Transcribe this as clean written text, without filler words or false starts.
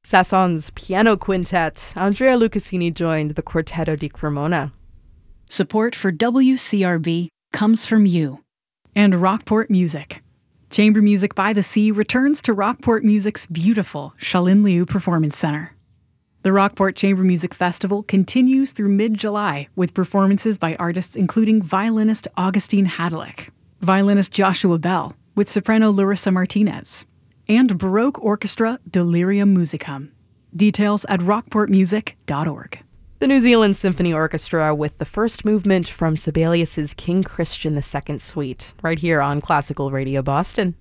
Sasson's piano quintet. Andrea Lucasini joined the Quartetto di Cremona. Support for WCRB comes from you. And Rockport Music. Chamber Music by the Sea returns to Rockport Music's beautiful Shalin Liu Performance Center. The Rockport Chamber Music Festival continues through mid-July with performances by artists including violinist Augustine Hadlick, violinist Joshua Bell with soprano Larissa Martinez, and Baroque Orchestra Delirium Musicum. Details at rockportmusic.org. The New Zealand Symphony Orchestra with the first movement from Sibelius's King Christian II Suite, right here on Classical Radio Boston.